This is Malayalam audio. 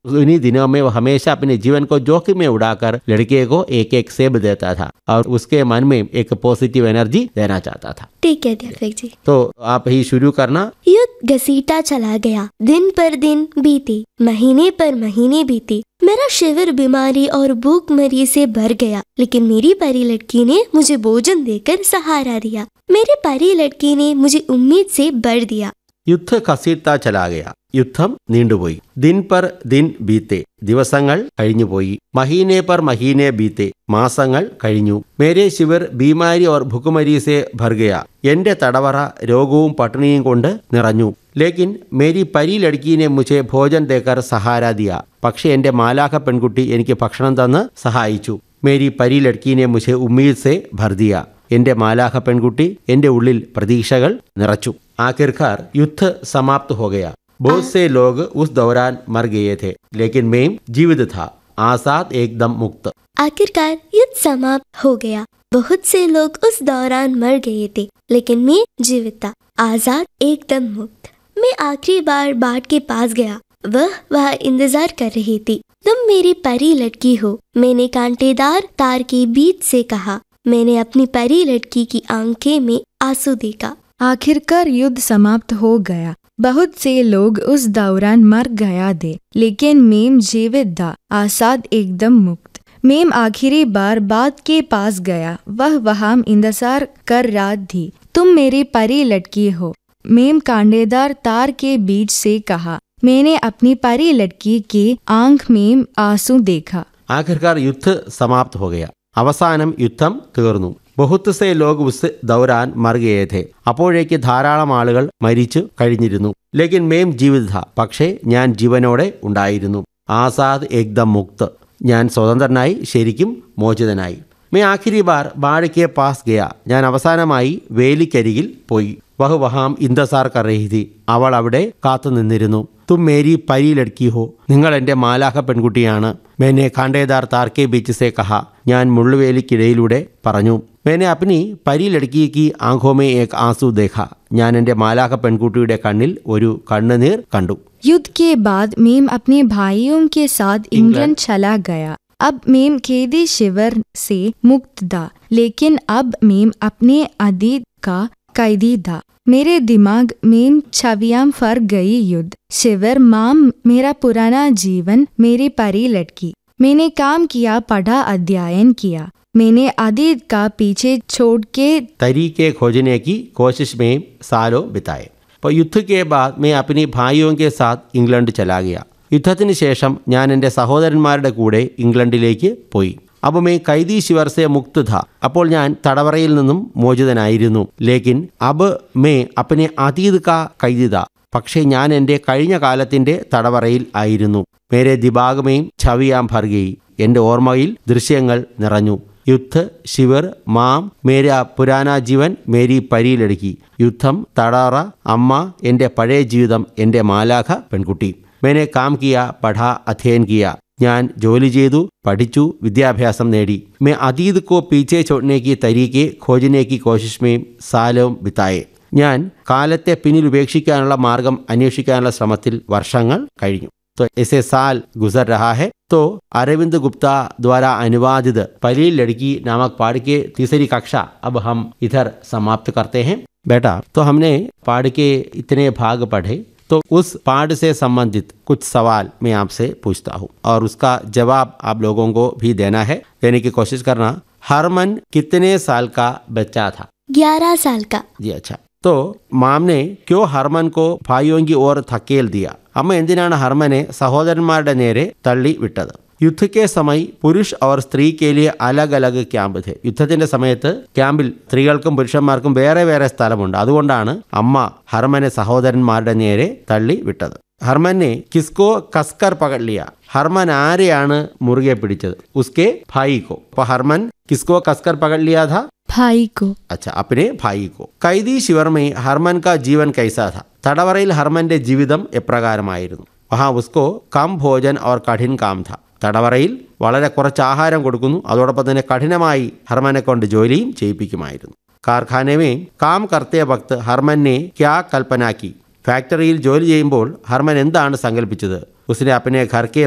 उन्हीं दिनों में वो हमेशा अपने जीवन को जोखिम में उड़ाकर लड़के को एक एक सेब देता था और उसके मन में एक पॉजिटिव एनर्जी देना चाहता था। ठीक है अध्यापक जी। तो आप ही शुरू करना। युद्ध घसीटा चला गया, दिन पर दिन बीते, महीने पर महीने बीते। मेरा शिविर बीमारी और भूखमरी से भर गया, लेकिन मेरी परी लड़की ने मुझे भोजन देकर सहारा दिया। मेरी परी लड़की ने मुझे उम्मीद से भर दिया। യുദ്ധ ഖസീട്ട ചലാകയ, യുദ്ധം നീണ്ടുപോയി. ദിൻ പർ ദിൻ ബീത്തെ, ദിവസങ്ങൾ കഴിഞ്ഞുപോയി. മഹീനെ പർ മഹീനെ ബീത്തെ, മാസങ്ങൾ കഴിഞ്ഞു. മേരെ ശിവർ ബീമാരി ഓർ ഭുക്കുമരി സെ ഭർ ഗയ, എന്റെ തടവറ രോഗവും പട്ടിണിയും കൊണ്ട് നിറഞ്ഞു. ലേക്കിൻ മേരി പരി ലड़कीനെ മുझे ഭോജൻ ദേക്കർ സഹാര ദിയ, പക്ഷേ എന്റെ മാലാഖ പെൺകുട്ടി എനിക്ക് ഭക്ഷണം തന്ന് സഹായിച്ചു. മേരി പരി ലड़कीനെ മുझे ഉമ്മീദ് സെ ഭർ ദിയ, എന്റെ മാലാഖ പെൺകുട്ടി എന്റെ ഉള്ളിൽ പ്രതീക്ഷകൾ നിറച്ചു. आखिरकार युद्ध समाप्त हो गया. बहुत से लोग उस दौरान मर गए थे, लेकिन मैं जीवित था, आजाद एकदम मुक्त. आखिरकार युद्ध समाप्त हो गया. बहुत से लोग उस दौरान मर गए थे, लेकिन मैं जीवित था, आजाद एकदम मुक्त. मैं आखिरी बार बाट के पास गया. वह इंतजार कर रही थी. तुम मेरी परी लड़की हो, मैंने कांटेदार तार के बीच से कहा. मैंने अपनी परी लड़की की आंखें में आंसू देखा. आखिरकार युद्ध समाप्त हो गया. बहुत से लोग उस दौरान मर गया थे, लेकिन मैं जीवित था, आजाद एकदम मुक्त. मैं आखिरी बार बात के पास गया. वह वहाँ इंतजार कर रहा थी. तुम मेरी परी लड़की हो, मैं कांटेदार तार के बीच से कहा. मैंने अपनी परी लड़की की आंख में आंसू देखा. आखिरकार युद्ध समाप्त हो गया. അവസാനം യുദ്ധം തീർന്നു. ബഹുത്ത് സേ ലോഗ് ഉസ് ദൗരാൻ മർ ഗയേ ഥേ, അപ്പോഴേക്ക് ധാരാളം ആളുകൾ മരിച്ചു കഴിഞ്ഞിരുന്നു. ലേക്കിൻ മേം ജീവിത ഥ, പക്ഷേ ഞാൻ ജീവനോടെ ഉണ്ടായിരുന്നു. ആസാദ് ഏക്ദം മുക്ത്, ഞാൻ സ്വതന്ത്രനായി, ശരിക്കും മോചിതനായി. May ആഖിരി bar bad K pass Gaya, ഞാൻ അവസാനമായി വേലിക്കരികിൽ പോയി. വഹ് വഹാം ഇന്തസാർ കർ രഹി ഥി, അവൾ അവിടെ കാത്തു നിന്നിരുന്നു. തും മേരി പരി ലഡ്കി ഹോ, നിങ്ങൾ എൻ്റെ മാലാഖ പെൺകുട്ടിയാണ്. മേനെ കാണ്ടേദാർ താർക്കെ ബീച്ച് സെ കഹ, ഞാൻ മുള്ളുവേലിക്കിടയിലൂടെ പറഞ്ഞു. മേനെ അപ്നി പരി ലഡ്കിക്ക് ആംഖോ മേ ഏക് ആംസു ദേഖ, ഞാൻ എൻ്റെ മാലാഖ പെൺകുട്ടിയുടെ കണ്ണിൽ ഒരു കണ്ണുനീർ കണ്ടു. युद्ध के बाद मैं अपने भाइयों के साथ इंग्लैंड चला गया. अब मैं कैदी शिविर से मुक्त था, लेकिन अब मैं अपने अतीत का कैदी था. मेरे दिमाग में छवियां फर गई. युद्ध, शिविर, माँ, मेरा पुराना जीवन, मेरी परी लड़की. मैंने काम किया, पढ़ा, अध्ययन किया. मैंने अतीत का पीछे छोड़ के तरीके खोजने की कोशिश में सालों बिताए. അപ്പോൾ യുദ്ധ के बाद मैं अपनी भाइयों के साथ ഇംഗ്ലണ്ട് चला गया. യുദ്ധത്തിന് ശേഷം ഞാൻ എൻ്റെ സഹോദരന്മാരുടെ കൂടെ ഇംഗ്ലണ്ടിലേക്ക് പോയി. അപ്പോൾ मैं कैदी शिविर से मुक्त था, അപ്പോൾ ഞാൻ തടവറയിൽ നിന്നും മോചിതനായിരുന്നു. ലേക്കിൻ अब मैं अपने अतीत का कैदी था, പക്ഷേ ഞാൻ എൻ്റെ കഴിഞ്ഞ കാലത്തിൻ്റെ തടവറയിൽ ആയിരുന്നു. മേരെ ദിമാഗ് में छवियां भर गई, എൻ്റെ ഓർമ്മയിൽ ദൃശ്യങ്ങൾ നിറഞ്ഞു. യുദ്ധ, ശിവർ, മാം, മേരാ പുരാന ജീവൻ, മേരി പരി ലड़की. യുദ്ധം, തടവറ, അമ്മ, എൻ്റെ പഴയ ജീവിതം, എൻ്റെ മാലാഖ പെൺകുട്ടി. മേനെ കാം കിയ, പഠ, അധ്യയൻ കിയ, ഞാൻ ജോലി ചെയ്തു, പഠിച്ചു, വിദ്യാഭ്യാസം നേടി. മേ അതീത് കോ പീച്ചെ ചോടനെ കി തരീക്കെ ഖോജനെ കി കോശിഷ് മേ സാലോം ബിതായെ, ഞാൻ കാലത്തെ പിന്നിൽ ഉപേക്ഷിക്കാനുള്ള മാർഗം അന്വേഷിക്കാനുള്ള ശ്രമത്തിൽ വർഷങ്ങൾ കഴിഞ്ഞു. तो ऐसे साल गुजर रहा है. तो अरविंद गुप्ता द्वारा अनुवादित परी लड़की नामक पाठ के तीसरी कक्षा अब हम इधर समाप्त करते हैं. बेटा, तो हमने पाठ के इतने भाग पढ़े, तो उस पाठ से संबंधित कुछ सवाल मैं आपसे पूछता हूँ और उसका जवाब आप लोगों को भी देना है. देने की कोशिश करना. हरमन कितने साल का बच्चा था? 11 साल का. जी अच्छा. तो माम ने क्यों हरमन को भाइयों की ओर धकेल दिया? അമ്മ എന്തിനാണ് ഹർമനെ സഹോദരന്മാരുടെ നേരെ തള്ളി വിട്ടത്? യുദ്ധ के समय പുരുഷ और സ്ത്രീ के लिए अलग अलग ക്യാമ്പ് थे. യുദ്ധത്തിന്റെ സമയത്ത് ക്യാമ്പിൽ സ്ത്രീകൾക്കും പുരുഷന്മാർക്കും വേറെ വേറെ സ്ഥലമുണ്ട്. അതുകൊണ്ടാണ് അമ്മ ഹർമനെ സഹോദരന്മാരുടെ നേരെ തള്ളി വിട്ടത്. ഹർമനെ കിസ്കോ കസ്കർ പകടിയ, ഹർമൻ ആരെയാണ് മുറുകെ പിടിച്ചത്? ഉസ്കെ ഭായി കോ. അപ്പോൾ ഹർമൻ കിസ്കോ കസ്കർ പകടിയ था? भाई को. अच्छा, अपने भाई को. कैदी शिविर में हरमन का जीवन कैसा था? തടവറയിൽ ഹർമന്റെ ജീവിതം എപ്രകാരമായിരുന്നു? വഹാ ഉസ്കോ കം ഭോജൻ और കഠിൻ കാം था. തടവറയിൽ വളരെ കുറച്ച് ആഹാരം കൊടുക്കുന്നു, അതോടൊപ്പം തന്നെ കഠിനമായി ഹർമനെ കൊണ്ട് ജോലിയും ചെയ്യിപ്പിക്കുമായിരുന്നു. കാർഖാനെ में काम करते वक्त हरमन ने क्या कल्पना की? ഫാക്ടറിയിൽ ജോലി ചെയ്യുമ്പോൾ ഹർമൻ എന്താണ് സങ്കല്പിച്ചത്? ഉസ്നെ അപ്നെ ഘർ കെ